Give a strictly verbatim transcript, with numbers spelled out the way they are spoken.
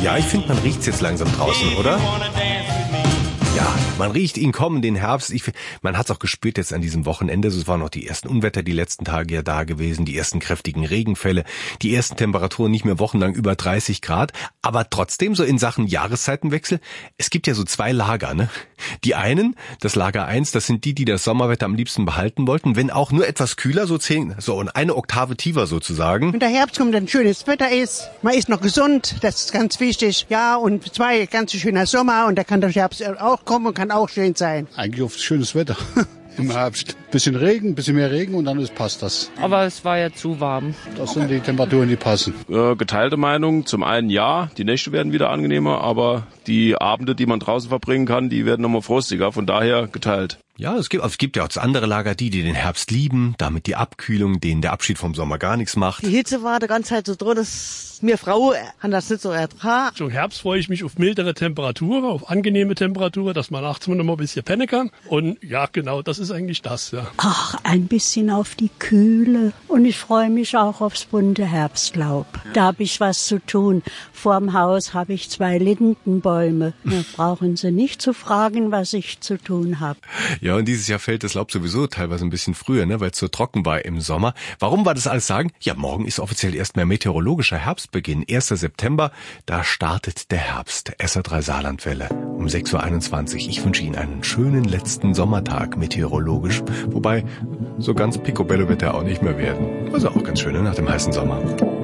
Ja, ich finde, man riecht's jetzt langsam draußen, oder? Ja, man riecht ihn kommen, den Herbst. Ich, man hat's auch gespürt jetzt an diesem Wochenende. Es waren noch die ersten Unwetter die letzten Tage ja da gewesen, die ersten kräftigen Regenfälle, die ersten Temperaturen nicht mehr wochenlang über dreißig Grad. Aber trotzdem so in Sachen Jahreszeitenwechsel, es gibt ja so zwei Lager, ne? Die einen, das Lager eins, das sind die, die das Sommerwetter am liebsten behalten wollten, wenn auch nur etwas kühler, so zehn, so und eine Oktave tiefer sozusagen. Wenn der Herbst kommt, dann schönes Wetter ist, man ist noch gesund, das ist ganz wichtig. Ja, und zwei, ganz schöner Sommer und da kann der Herbst auch kommen und kann auch schön sein. Eigentlich auf schönes Wetter im Herbst. Bisschen Regen, bisschen mehr Regen und dann ist, passt das. Aber es war ja zu warm. Das sind die Temperaturen, die passen. Äh, geteilte Meinung. Zum einen ja, die Nächte werden wieder angenehmer, aber die Abende, die man draußen verbringen kann, die werden nochmal frostiger. Von daher geteilt. Ja, es gibt, es gibt ja auch das andere Lager, die, die den Herbst lieben, damit die Abkühlung, denen der Abschied vom Sommer gar nichts macht. Die Hitze war die ganze Zeit so drin, dass mir Frau kann das nicht so ertragen. Zum Herbst freue ich mich auf mildere Temperaturen, auf angenehme Temperaturen, dass man nachts noch mal ein bisschen pennen kann. Und ja, genau, das ist eigentlich das, ja. Ach, ein bisschen auf die Kühle. Und ich freue mich auch aufs bunte Herbstlaub. Da habe ich was zu tun. Vorm Haus habe ich zwei Lindenbäume. Da brauchen Sie nicht zu fragen, was ich zu tun habe. Ja, und dieses Jahr fällt das Laub sowieso teilweise ein bisschen früher, ne, weil es so trocken war im Sommer. Warum war das alles sagen? Ja, morgen ist offiziell erst mehr meteorologischer Herbstbeginn. erster September, da startet der Herbst. S R drei Saarlandwelle um sechs Uhr einundzwanzig. Ich wünsche Ihnen einen schönen letzten Sommertag meteorologisch. Wobei, so ganz picobello wird er auch nicht mehr werden. Also auch ganz schön, ne, nach dem heißen Sommer.